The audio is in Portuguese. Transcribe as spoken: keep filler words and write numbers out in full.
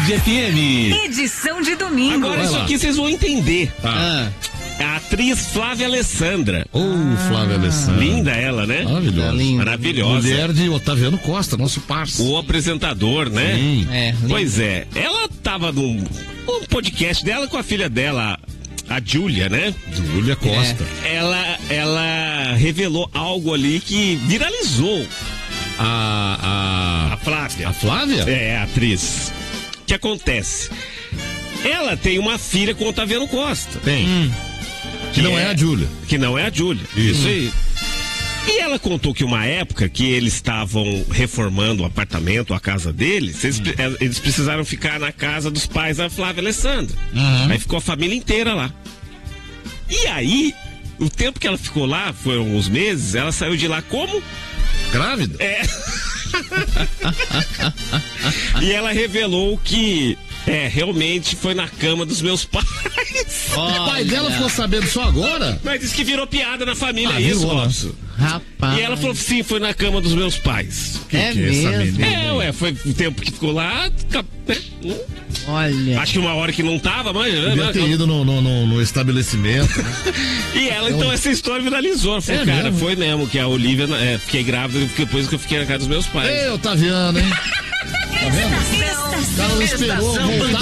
Tarde F M. Edição de domingo. Agora isso aqui vocês vão entender. Ah. A atriz Flávia Alessandra. Ô, oh, Flávia Alessandra. Linda ela, né? Maravilhosa. É Maravilhosa. Mulher de Otaviano Costa, nosso parceiro. O apresentador, né? Sim. É, Pois é. Ela tava num, num podcast dela com a filha dela, a Júlia, né? Júlia Costa. É. Ela, ela revelou algo ali que viralizou. A, A Flávia. a, a Flávia? É, a atriz. O que acontece? Ela tem uma filha com o Otaviano Costa. Tem. Hum. Que, que não é, é a Júlia. Que não é a Júlia. Isso. Isso aí. E ela contou que uma época que eles estavam reformando o apartamento, a casa deles, eles, hum. eles precisaram ficar na casa dos pais da Flávia Alessandra. Uhum. Aí ficou a família inteira lá. E aí, o tempo que ela ficou lá, foram uns meses, ela saiu de lá como? Grávida? É. E ela revelou que é, realmente foi na cama dos meus pais. Olha. O pai dela ficou sabendo só agora? Mas disse que virou piada na família, ah, isso, Robson. Rapaz. E ela falou sim, foi na cama dos meus pais. Que é que mesmo? É, é, ué, foi o tempo que ficou lá. Né? Olha. Acho que uma hora que não tava, mas. Devia né? ter ido no, no, no, no estabelecimento. Né? E ela, então, essa história viralizou. Ela falou, é cara, mesmo? foi mesmo, que a Olivia, é, fiquei grávida depois que eu fiquei na casa dos meus pais. Ei, Otaviano, hein? Tá vendo? O cara não esperou voltar.